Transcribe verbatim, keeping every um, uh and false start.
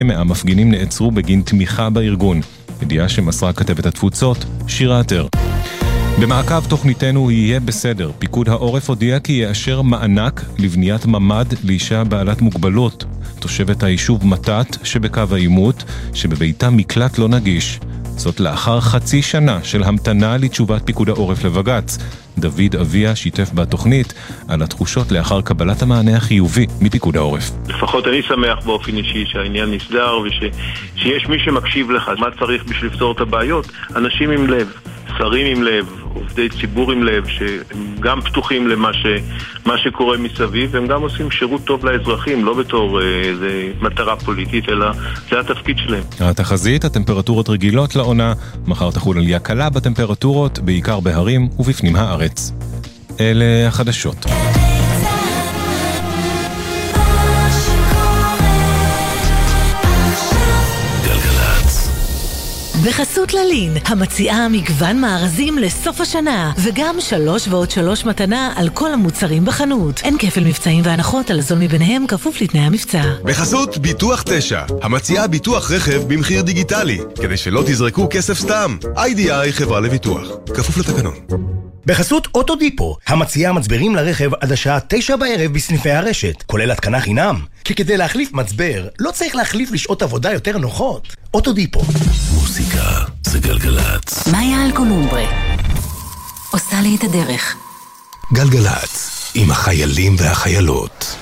מהמפגינים נעצרו בגין תמיכה בארגון. ידיעה שמסרה כתבת התפוצות, שירה עטר. במעקב תוכניתנו יהיה בסדר. פיקוד העורף הודיע כי יאשר מענק לבניית ממד לאישה בעלת מוגבלות. תושבת היישוב מתת שבקו העימות, שבביתה מקלט לא נגיש. זאת לאחר חצי שנה של המתנה לתשובת פיקוד העורף לבגץ. דוד אביה שיתף בתוכנית על התחושות לאחר קבלת המענה החיובי מפיקוד העורף. לפחות אני שמח באופן אישי שהעניין נסדר ושיש מי שמקשיב לך מה צריך בשביל לפתור את הבעיות. אנשים עם לב, שרים עם לב, עובדי ציבור עם לב שהם גם פתוחים למה ש, מה שקורה מסביב, והם גם עושים שירות טוב לאזרחים, לא בתור איזה מטרה פוליטית, אלא זה התפקיד שלהם. התחזית, הטמפרטורות רגילות לעונה, מחר תחול עלייה קלה בטמפרטורות, בעיקר בהרים ובפנים הארץ. אלה החדשות. בחסות ללין, המציעה מגוון מארזים לסוף השנה, וגם שלוש ועוד שלוש מתנה על כל המוצרים בחנות. אין כפל מבצעים והנחות על הזול מביניהם כפוף לתנאי המבצע. בחסות ביטוח תשע, המציעה ביטוח רכב במחיר דיגיטלי, כדי שלא תזרקו כסף סתם. איי די איי חברה לביטוח, כפוף לתקנון. בחסות אוטודיפו, המציעה מצברים לרכב עד השעה תשע בערב בסניפי הרשת, כולל התקנה חינם. כי כדי להחליף מצבר, לא צריך להחליף לשעות עבודה יותר נוחות. אוטודיפו. מוסיקה זה גלגלץ. מאיה אלקולומברה עושה לי את הדרך. גלגלץ, עם החיילים והחיילות.